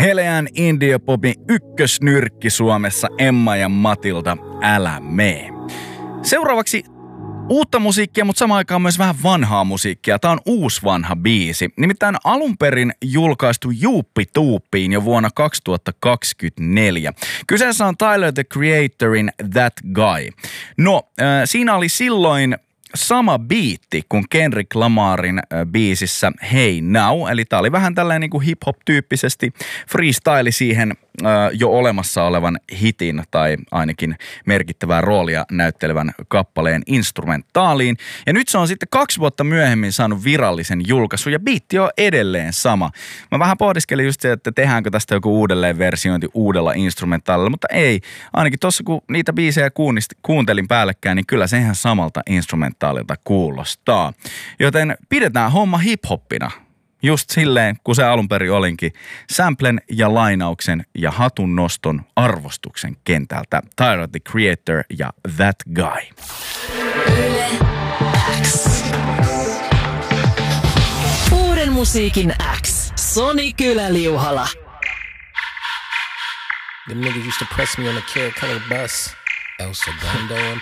Heleän indiopopin ykkösnyrkki Suomessa Emma ja Matilda, Älä mee. Seuraavaksi uutta musiikkia, mutta samaan aikaan myös vähän vanhaa musiikkia. Tää on uusvanha biisi. Nimittäin alun perin julkaistu Juuppi Tuuppiin jo vuonna 2024. Kyseessä on Tyler, the Creatorin That Guy. No, siinä oli silloin sama biitti kuin Kendrick Lamarin biisissä Hey Now. Eli tää oli vähän tällainen niin kuin hip-hop-tyyppisesti freestyle siihen jo olemassa olevan hitin tai ainakin merkittävää roolia näyttelevän kappaleen instrumentaaliin. Ja nyt se on sitten 2 vuotta myöhemmin saanut virallisen julkaisun ja biitti on edelleen sama. Mä vähän pohdiskelin just se, että tehdäänkö tästä joku uudelleen versiointi uudella instrumentaalilla, mutta ei. Ainakin tossa kun niitä biisejä kuuntelin päällekkäin, niin kyllä se ihan samalta instrumentaalilta kuulostaa. Joten pidetään homma hip-hoppina. Just silleen, kun se alun perin olinkin. Samplen ja lainauksen ja hatun noston arvostuksen kentältä. Tyler, the Creator ja That Guy. Uuden musiikin X. Soni Kylä-Liuhala. The nigga used to press me on the Carrot Color bus. El Segundo and